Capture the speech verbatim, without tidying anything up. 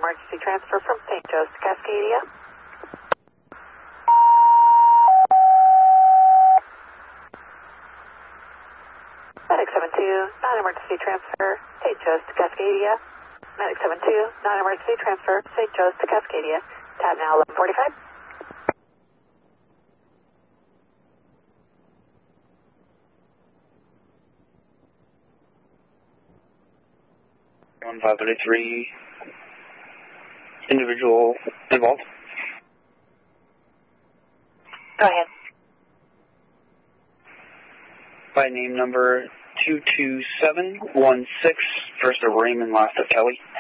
emergency transfer from Saint Joe's to Cascadia. Medic seven two, non-emergency transfer, Saint Joe's to Cascadia. Medic seven two, non-emergency transfer, Saint Joe's to Cascadia. Tab now eleven forty-five. one five three, individual involved. Go ahead. By name number two two seven one six, first of Raymond, last of Kelly.